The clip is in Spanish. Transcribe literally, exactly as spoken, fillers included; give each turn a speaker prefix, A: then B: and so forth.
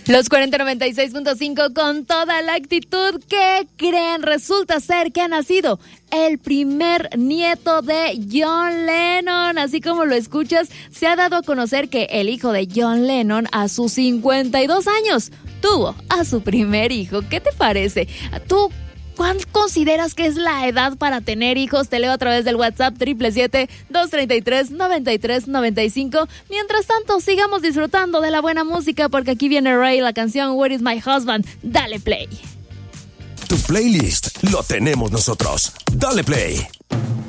A: Los cuarenta noventa y seis punto cinco con toda la actitud. ¿Qué creen? Resulta ser que ha nacido el primer nieto de John Lennon. Así como lo escuchas, se ha dado a conocer que el hijo de John Lennon, a sus cincuenta y dos años, tuvo a su primer hijo. ¿Qué te parece? ¿Tú cuál consideras que es la edad para tener hijos? Te leo a través del WhatsApp siete siete siete, dos tres tres, nueve tres nueve cinco. Mientras tanto, sigamos disfrutando de la buena música porque aquí viene Ray, la canción Where is my husband? Dale play.
B: Tu playlist lo tenemos nosotros. Dale play.